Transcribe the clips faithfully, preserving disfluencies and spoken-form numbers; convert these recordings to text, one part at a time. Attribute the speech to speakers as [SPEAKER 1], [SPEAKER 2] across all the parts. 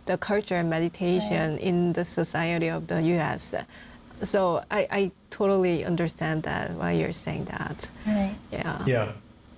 [SPEAKER 1] the culture and meditation
[SPEAKER 2] Right.
[SPEAKER 1] in the society of the U S. So I, I totally understand that why you're saying that.
[SPEAKER 2] Right.
[SPEAKER 1] Yeah.
[SPEAKER 3] Yeah.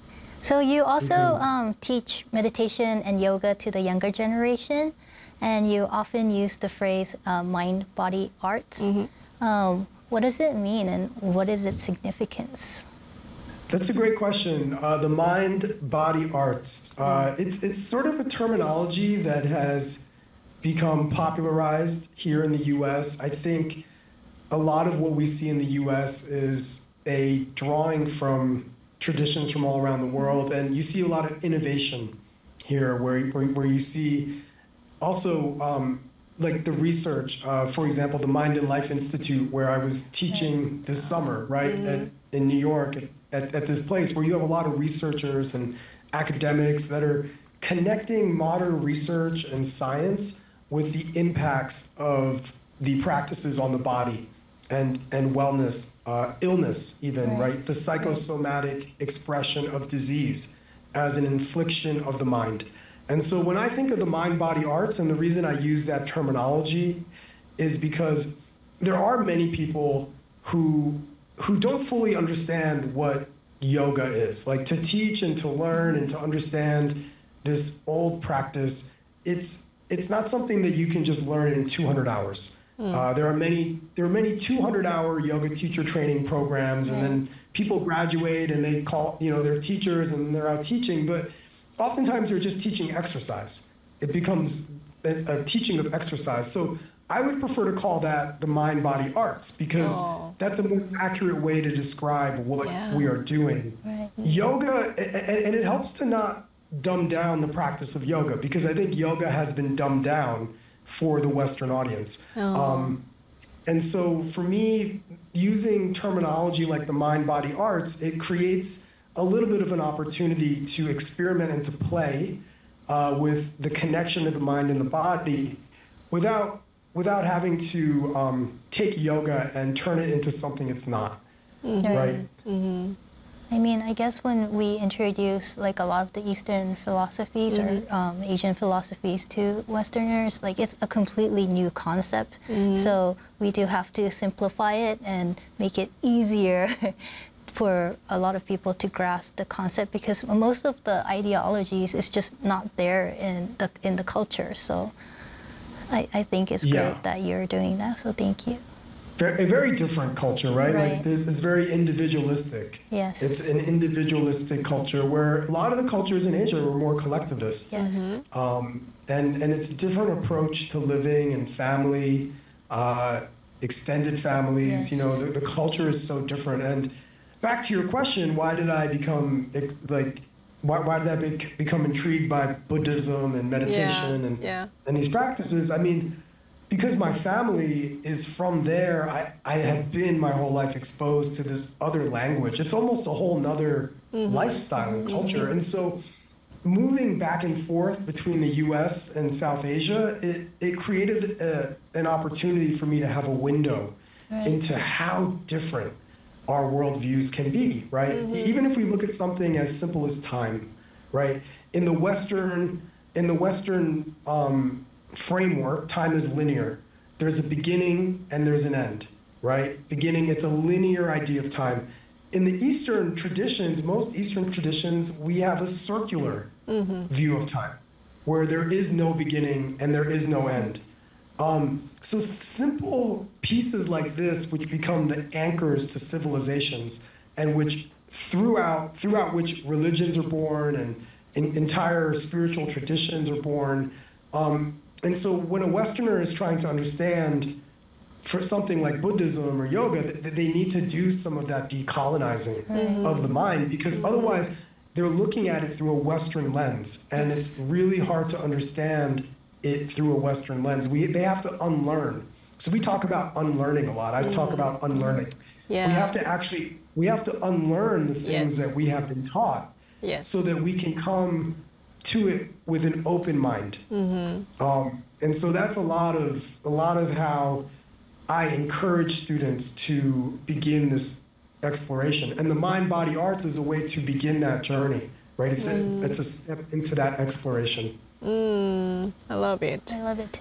[SPEAKER 2] So you also
[SPEAKER 3] Mhm.
[SPEAKER 2] um, teach meditation and yoga to the younger generation, and you often use the phrase uh, mind-body arts.
[SPEAKER 1] Mhm.
[SPEAKER 2] Um, what does it mean, and what is its significance?
[SPEAKER 3] That's a great question. Uh, the mind-body arts. Uh, it's it's sort of a terminology that has become popularized here in the U S. I think a lot of what we see in the U S is a drawing from traditions from all around the world, and you see a lot of innovation here, where where, where you see also um, like the research. Uh, for example, the Mind and Life Institute, where I was teaching this summer, right, at, in New York, at, at, at this place where you have a lot of researchers and academics that are connecting modern research and science with the impacts of the practices on the body and, and wellness, uh, illness even,
[SPEAKER 2] Right.
[SPEAKER 3] right? The psychosomatic expression of disease as an infliction of the mind. And so when I think of the mind-body arts, and the reason I use that terminology is because there are many people who who don't fully understand what yoga is. Like, to teach and to learn and to understand this old practice, it's it's not something that you can just learn in two hundred hours. Uh, there are many there are many two hundred hour yoga teacher training programs, and then people graduate and they call, you know, they're teachers and they're out teaching, but oftentimes they're just teaching exercise. It becomes a, a teaching of exercise. So I would prefer to call that the mind-body arts, because
[SPEAKER 1] Oh.
[SPEAKER 3] that's a more accurate way to describe what
[SPEAKER 1] Yeah.
[SPEAKER 3] we are doing.
[SPEAKER 2] Right.
[SPEAKER 3] Yoga, a- a- and it helps to not dumb down the practice of yoga, because I think yoga has been dumbed down for the Western audience.
[SPEAKER 1] Oh.
[SPEAKER 3] Um, and so for me, using terminology like the mind-body arts, it creates a little bit of an opportunity to experiment and to play uh, with the connection of the mind and the body without without having to um, take yoga and turn it into something it's not, right?
[SPEAKER 2] I mean, I guess when we introduce like a lot of the Eastern philosophies or um, Asian philosophies to Westerners, like it's a completely new concept. So we do have to simplify it and make it easier for a lot of people to grasp the concept, because most of the ideologies is just not there in the in the culture. So I, I think it's
[SPEAKER 3] Yeah.
[SPEAKER 2] great that you're doing that. So thank you.
[SPEAKER 3] Ver- A very different culture, right?
[SPEAKER 2] Right.
[SPEAKER 3] Like there's, it's very individualistic.
[SPEAKER 2] Yes.
[SPEAKER 3] It's an individualistic culture, where a lot of the cultures in Asia were more collectivist.
[SPEAKER 2] Yes.
[SPEAKER 3] Um, and, and it's a different approach to living and family, uh, extended families. You know, the, the culture is so different. And back to your question, why did I become ex- like, why, why did I bec become intrigued by Buddhism and meditation
[SPEAKER 1] Yeah,
[SPEAKER 3] and
[SPEAKER 1] yeah.
[SPEAKER 3] and these practices? I mean, because my family is from there, I, I have been my whole life exposed to this other language. It's almost a whole nother lifestyle and culture. And so moving back and forth between the U S and South Asia, it, it created a, an opportunity for me to have a window
[SPEAKER 2] Right.
[SPEAKER 3] into how different our worldviews can be, right? Even if we look at something as simple as time, right? In the Western, in the Western um, framework, time is linear. There's a beginning and there's an end, right? Beginning, it's a linear idea of time. In the Eastern traditions, most Eastern traditions, we have a circular view of time, where there is no beginning and there is no end. Um, so simple pieces like this, which become the anchors to civilizations, and which throughout throughout which religions are born and in, entire spiritual traditions are born. Um, and so when a Westerner is trying to understand for something like Buddhism or yoga, th- they need to do some of that decolonizing of the mind, because otherwise they're looking at it through a Western lens, and it's really hard to understand it through a Western lens. We, they have to unlearn. So we talk about unlearning a lot. I talk about unlearning.
[SPEAKER 1] Yeah.
[SPEAKER 3] We have to actually, we have to unlearn the things
[SPEAKER 1] Yes.
[SPEAKER 3] that we have been taught,
[SPEAKER 1] Yes.
[SPEAKER 3] so that we can come to it with an open mind. Um, and so that's a lot of a lot of how I encourage students to begin this exploration. And the mind-body arts is a way to begin that journey, right? It's a, it's a step into that exploration.
[SPEAKER 1] Mm, I love it.
[SPEAKER 2] I love it too.